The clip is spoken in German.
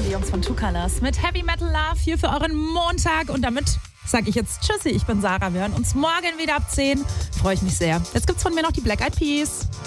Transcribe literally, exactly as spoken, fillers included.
die Jungs von Two Colors mit Heavy Metal Love hier für euren Montag. Und damit sage ich jetzt Tschüssi, ich bin Sarah. Wir hören uns morgen wieder ab zehn. Freue ich mich sehr. Jetzt gibt's von mir noch die Black Eyed Peas.